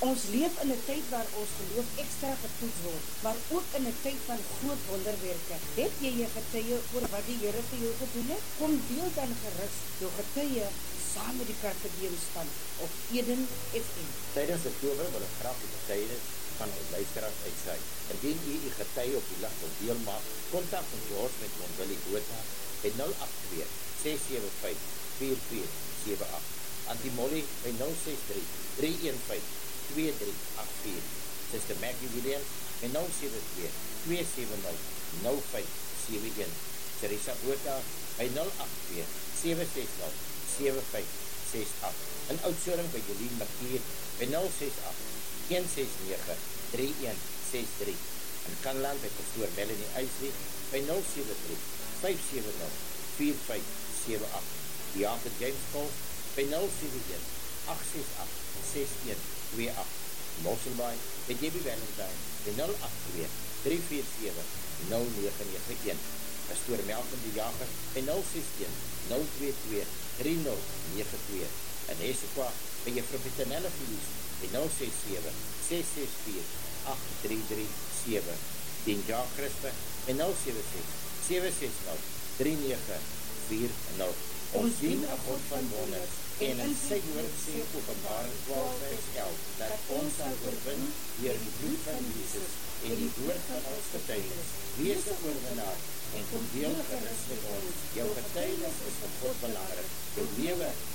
Ons leef in 'n tyd waar ons geloof ekstra getoets word, maar ook in 'n tyd van groot wonderwerke. Het jy 'n getuie oor wat die Here vir jou gedoen het? Kom deel dan gerus jou getuie saam met die Karpediem-span op Eden FM. Tydens Oktober wil ek graag die getuienis van ons luisteraars uitsaai. Indien u getuie op die lig wil deel maak, kontak ons George met Willie Botha by 082 675 4478. Antimolly by 063 315 2384. Sister Maggie Williams by 072 270 0571. Teresa Botha by 082 760 7568. In Oudtshoorn by Jolien Martier by 068 169 3163. In Kanland by Pastoor Melanie Eisley by 073 570 4578. Jacob James Paul by 071 868 6128. Mosselbaai by Debbie Valentine by 082 347 0991. Pastoor Malcolm die Jager by 061 022 3092. En Hessequa by Juffrou Petanelle Felies by 067 664 8337. Dien Jaak Christe by 076 760 3940. Ons dien 'n God van wonders en in sy woord sê Openbaring 12:11 dat ons sal oorwin deur die bloed van Jesus en die woord van ons getuienis. Wees 'n oorwinnaar en kom deel gerus met ons. Jou getuienis is vir God belangrik. Jou lewe